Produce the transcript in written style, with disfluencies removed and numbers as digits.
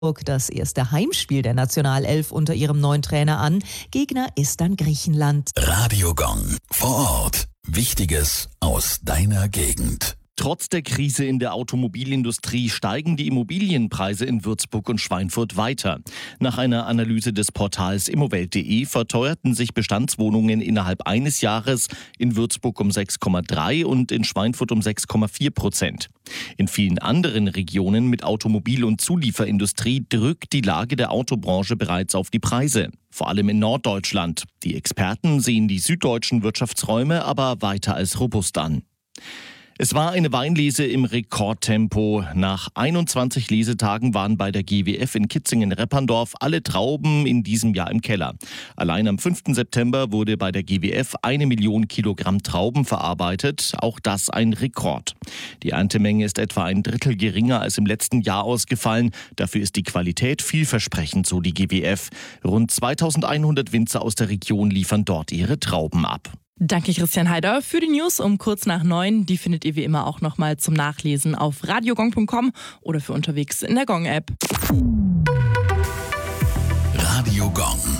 Das erste Heimspiel der Nationalelf unter ihrem neuen Trainer an. Gegner ist dann Griechenland. Radio Gong. Vor Ort. Wichtiges aus deiner Gegend. Trotz der Krise in der Automobilindustrie steigen die Immobilienpreise in Würzburg und Schweinfurt weiter. Nach einer Analyse des Portals immowelt.de verteuerten sich Bestandswohnungen innerhalb eines Jahres in Würzburg um 6,3% und in Schweinfurt um 6,4%. In vielen anderen Regionen mit Automobil- und Zulieferindustrie drückt die Lage der Autobranche bereits auf die Preise. Vor allem in Norddeutschland. Die Experten sehen die süddeutschen Wirtschaftsräume aber weiter als robust an. Es war eine Weinlese im Rekordtempo. Nach 21 Lesetagen waren bei der GWF in Kitzingen-Repperndorf alle Trauben in diesem Jahr im Keller. Allein am 5. September wurde bei der GWF 1 Million Kilogramm Trauben verarbeitet. Auch das ein Rekord. Die Erntemenge ist etwa ein Drittel geringer als im letzten Jahr ausgefallen. Dafür ist die Qualität vielversprechend, so die GWF. Rund 2100 Winzer aus der Region liefern dort ihre Trauben ab. Danke Christian Heider für die News um kurz nach 9. Die findet ihr wie immer auch nochmal zum Nachlesen auf radiogong.com oder für unterwegs in der Gong-App. Radio Gong.